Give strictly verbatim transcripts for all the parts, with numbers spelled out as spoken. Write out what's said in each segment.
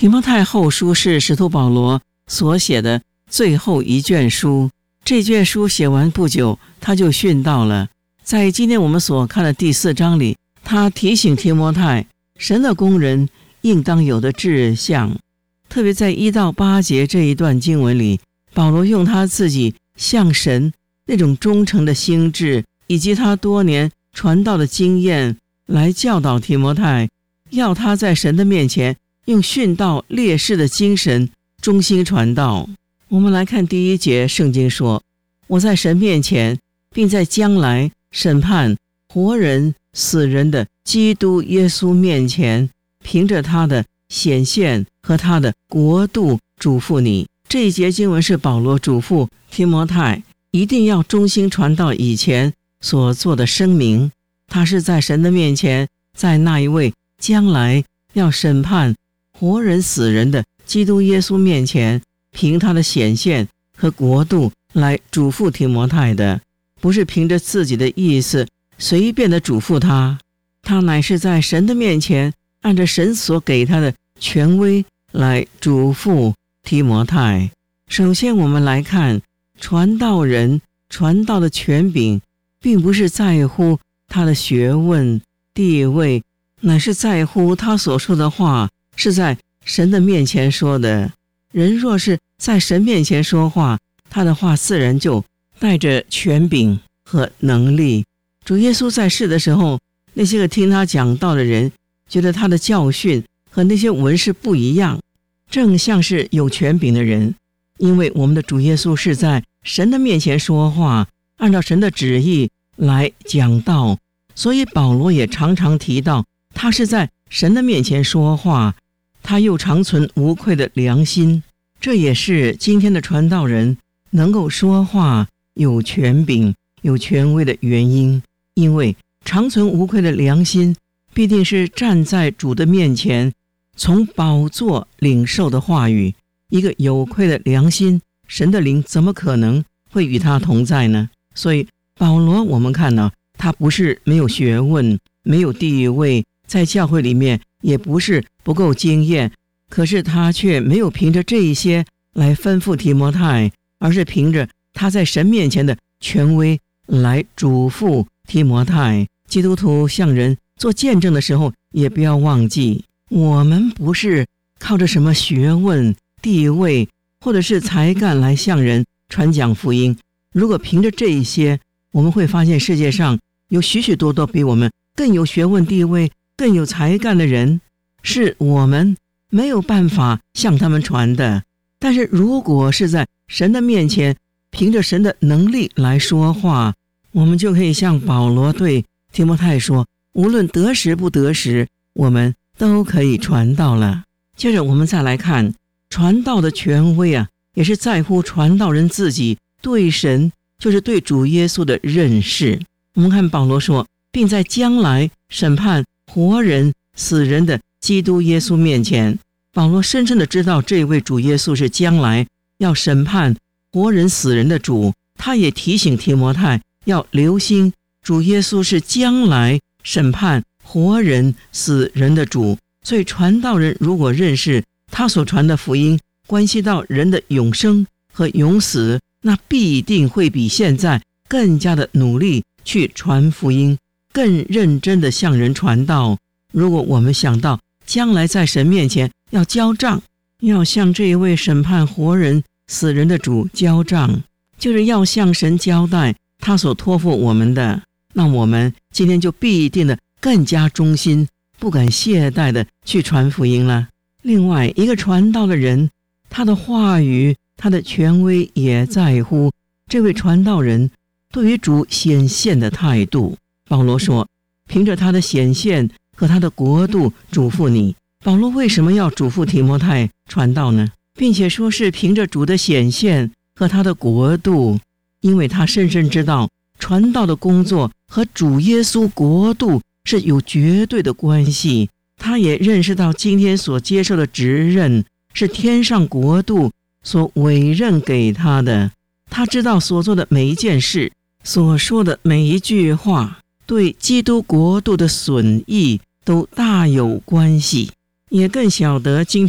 提摩太后书是使徒保罗所写的最后一卷书，这卷书写完不久，他就殉道了。在今天我们所看的第四章里，他提醒提摩太，神的工人应当有的志向。特别在一到八节这一段经文里，保罗用他自己向神那种忠诚的心志，以及他多年传道的经验来教导提摩太，要他在神的面前用殉道烈士的精神忠心传道。我们来看第一节，圣经说，我在神面前并在将来审判活人死人的基督耶稣面前，凭着他的显现和他的国度嘱咐你。这一节经文是保罗嘱咐提摩太一定要忠心传道以前所做的声明，他是在神的面前，在那一位将来要审判活人死人的基督耶稣面前，凭他的显现和国度来嘱咐提摩太的，不是凭着自己的意思随便的嘱咐他，他乃是在神的面前按着神所给他的权威来嘱咐提摩太。首先我们来看，传道人传道的权柄并不是在乎他的学问地位，乃是在乎他所说的话是在神的面前说的。人若是在神面前说话，他的话自然就带着权柄和能力。主耶稣在世的时候，那些个听他讲道的人觉得他的教训和那些文士不一样，正像是有权柄的人。因为我们的主耶稣是在神的面前说话，按照神的旨意来讲道，所以保罗也常常提到他是在神的面前说话，他又常存无愧的良心。这也是今天的传道人能够说话有权柄有权威的原因，因为常存无愧的良心必定是站在主的面前，从宝座领受的话语。一个有愧的良心，神的灵怎么可能会与他同在呢？所以保罗我们看呢，他不是没有学问没有地位，在教会里面也不是不够经验，可是他却没有凭着这一些来吩咐提摩太，而是凭着他在神面前的权威来嘱咐提摩太。基督徒向人做见证的时候，也不要忘记，我们不是靠着什么学问地位或者是才干来向人传讲福音。如果凭着这一些，我们会发现世界上有许许多多比我们更有学问地位更有才干的人，是我们没有办法向他们传的。但是如果是在神的面前凭着神的能力来说话，我们就可以像保罗对提摩太说，无论得时不得时，我们都可以传道了。接着我们再来看传道的权威啊，也是在乎传道人自己对神，就是对主耶稣的认识。我们看保罗说，并在将来审判活人死人的基督耶稣面前。保罗深深的知道这位主耶稣是将来要审判活人死人的主，他也提醒提摩太要留心，主耶稣是将来审判活人死人的主。所以传道人如果认识他所传的福音关系到人的永生和永死，那必定会比现在更加的努力去传福音，更认真的向人传道。如果我们想到将来在神面前要交账，要向这一位审判活人死人的主交账，就是要向神交代他所托付我们的，那我们今天就必定的更加忠心，不敢懈怠的去传福音了。另外一个传道的人，他的话语他的权威也在乎这位传道人对于主显现的态度。保罗说，凭着他的显现和他的国度嘱咐你。保罗为什么要嘱咐提摩太传道呢？并且说是凭着主的显现和他的国度，因为他深深知道传道的工作和主耶稣国度是有绝对的关系。他也认识到今天所接受的职任是天上国度所委任给他的，他知道所做的每一件事，所说的每一句话对基督国度的损益都大有关系，也更晓得今天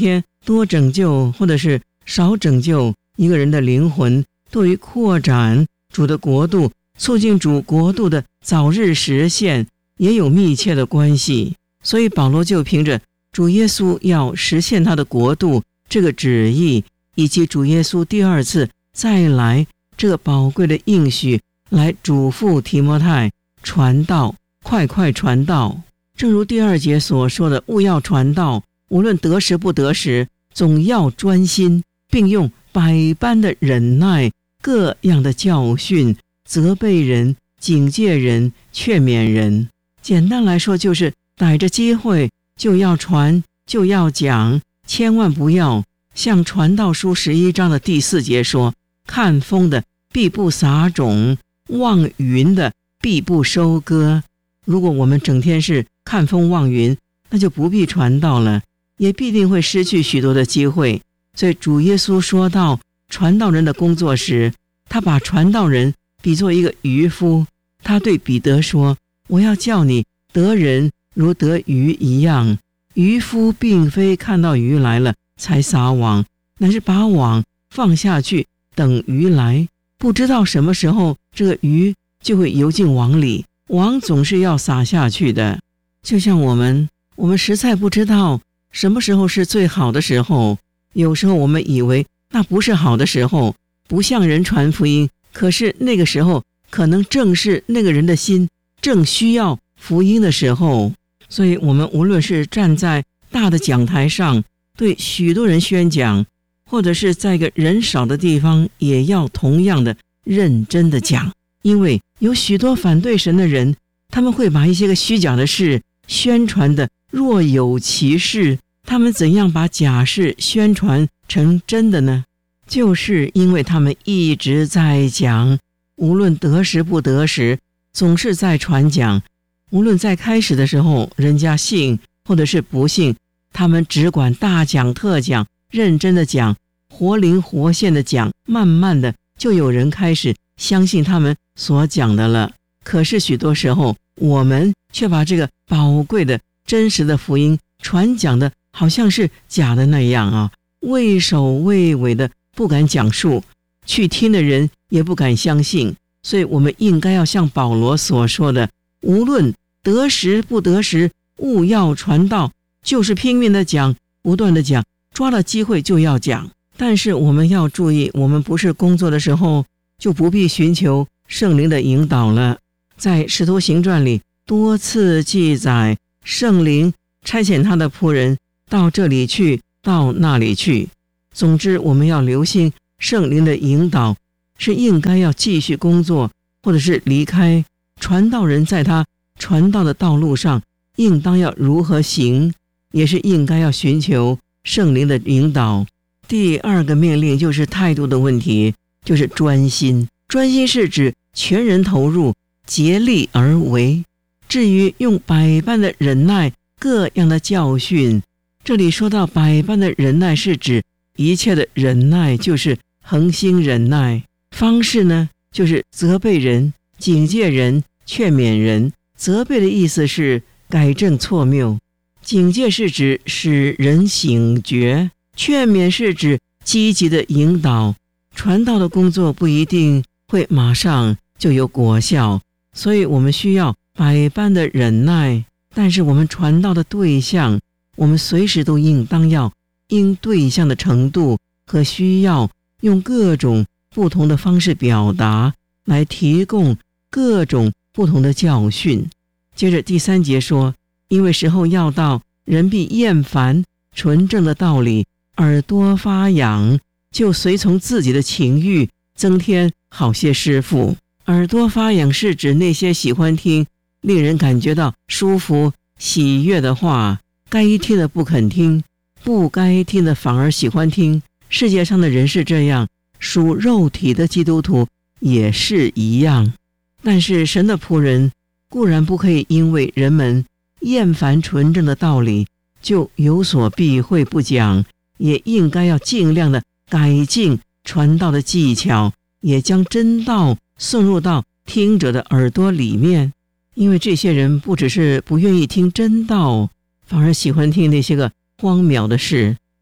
多拯救或者是少拯救一个人的灵魂，对于扩展主的国度，促进主国度的早日实现也有密切的关系。所以保罗就凭着主耶稣要实现他的国度这个旨意，以及主耶稣第二次再来这个宝贵的应许，来嘱咐提摩太传道，快快传道。正如第二节所说的，务要传道，无论得时不得时，总要专心，并用百般的忍耐，各样的教训，责备人，警戒人，劝勉人。简单来说，就是逮着机会就要传，就要讲，千万不要像传道书十一章的第四节说，看风的必不撒种，望云的必不收割。如果我们整天是看风望云，那就不必传道了，也必定会失去许多的机会。所以主耶稣说到传道人的工作时，他把传道人比作一个渔夫，他对彼得说，我要叫你得人如得鱼一样。渔夫并非看到鱼来了才撒网，乃是把网放下去等鱼来，不知道什么时候这个鱼就会游进网里，网总是要撒下去的。就像我们我们实在不知道什么时候是最好的时候，有时候我们以为那不是好的时候，不向人传福音，可是那个时候可能正是那个人的心正需要福音的时候。所以我们无论是站在大的讲台上对许多人宣讲，或者是在一个人少的地方，也要同样的认真的讲。因为有许多反对神的人，他们会把一些个虚假的事宣传的若有其事。他们怎样把假事宣传成真的呢？就是因为他们一直在讲，无论得时不得时，总是在传讲。无论在开始的时候人家信或者是不信，他们只管大讲特讲，认真的讲，活灵活现的讲，慢慢的就有人开始相信他们所讲的了。可是许多时候我们却把这个宝贵的真实的福音传讲的好像是假的那样啊，畏首畏尾的不敢讲述，去听的人也不敢相信。所以我们应该要像保罗所说的，无论得时不得时，务要传道，就是拼命的讲，不断的讲，抓到机会就要讲。但是我们要注意，我们不是工作的时候就不必寻求圣灵的引导了。在使徒行传里多次记载，圣灵差遣他的仆人到这里去，到那里去。总之我们要留心圣灵的引导，是应该要继续工作，或者是离开。传道人在他传道的道路上应当要如何行，也是应该要寻求圣灵的引导。第二个命令就是态度的问题，就是专心。专心是指全人投入，竭力而为。至于用百般的忍耐，各样的教训，这里说到百般的忍耐是指一切的忍耐，就是恒心忍耐。方式呢，就是责备人，警戒人，劝勉人。责备的意思是改正错谬，警戒是指使人醒觉，劝勉是指积极的引导。传道的工作不一定会马上就有果效，所以我们需要百般的忍耐。但是我们传道的对象，我们随时都应当要因对象的程度和需要，用各种不同的方式表达，来提供各种不同的教训。接着第三节说，因为时候要到，人必厌烦纯正的道理，耳朵发痒，就随从自己的情欲，增添好些师傅。耳朵发痒是指那些喜欢听令人感觉到舒服喜悦的话，该听的不肯听，不该听的反而喜欢听。世界上的人是这样，属肉体的基督徒也是一样。但是神的仆人固然不可以因为人们厌烦纯正的道理就有所避讳不讲，也应该要尽量的改进传道的技巧，也将真道送入到听者的耳朵里面。因为这些人不只是不愿意听真道，反而喜欢听那些个荒谬的事，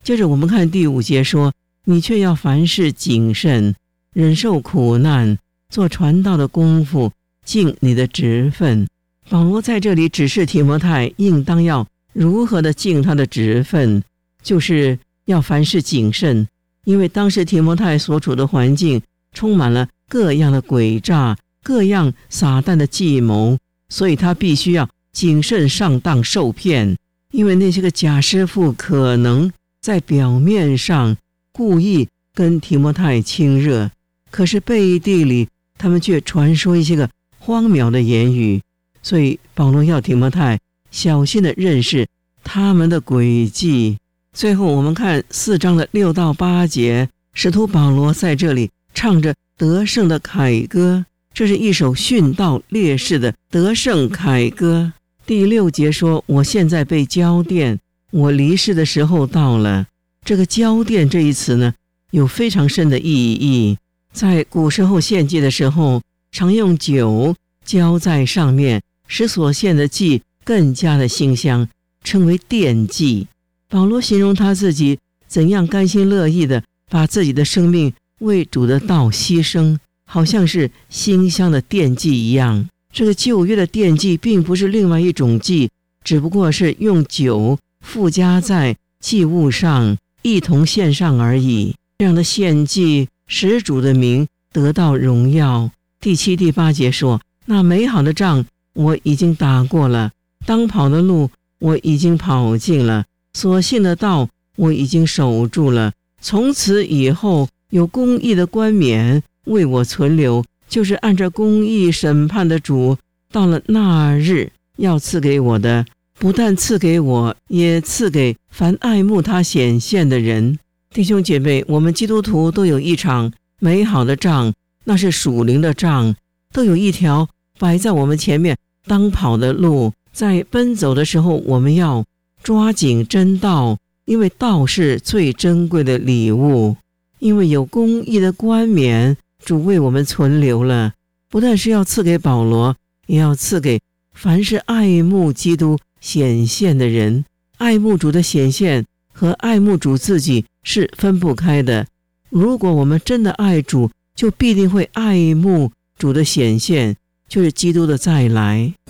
接着我们看第五节说，你却要凡事谨慎，忍受苦难，做传道的功夫，尽你的职分。保罗在这里指示提摩太应当要如何的尽他的职分，就是要凡事谨慎，因为当时提摩太所处的环境充满了各样的诡诈，各样撒旦的计谋，所以他必须要谨慎上当受骗。因为那些个假师傅可能在表面上故意跟提摩太亲热，可是背地里他们却传说一些个荒谬的言语，所以保罗要提摩太小心的认识他们的诡计。最后我们看四章的六到八节，使徒保罗在这里唱着得胜的凯歌，这是一首殉道烈士的得胜凯歌。第六节说，我现在被交奠，我离世的时候到了。这个交奠这一词呢，有非常深的意义。在古时候献祭的时候，常用酒浇在上面，使所献的祭更加的馨香，称为奠祭。保罗形容他自己怎样甘心乐意的把自己的生命为主的道牺牲，好像是馨香的奠祭一样。这个旧约的奠祭并不是另外一种祭，只不过是用酒附加在祭物上，一同献上而已。这样的献祭使主的名得到荣耀。第七、第八节说，那美好的仗我已经打过了，当跑的路我已经跑尽了，所信的道我已经守住了。从此以后，有公义的冠冕为我存留，就是按照公义审判的主，到了那日要赐给我的，不但赐给我，也赐给凡爱慕他显现的人。弟兄姐妹，我们基督徒都有一场美好的仗，那是属灵的仗，都有一条摆在我们前面当跑的路。在奔走的时候，我们要抓紧真道，因为道是最珍贵的礼物。因为有公义的冠冕，主为我们存留了，不但是要赐给保罗，也要赐给凡是爱慕基督显现的人。爱慕主的显现和爱慕主自己是分不开的。如果我们真的爱主，就必定会爱慕主的显现，就是基督的再来。